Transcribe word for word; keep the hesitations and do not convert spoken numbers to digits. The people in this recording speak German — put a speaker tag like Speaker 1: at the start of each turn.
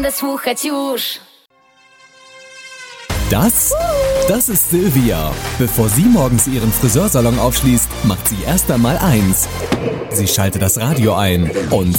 Speaker 1: Das, das ist Silvia. Bevor sie morgens ihren Friseursalon aufschließt, macht sie erst einmal eins. Sie schaltet das Radio ein und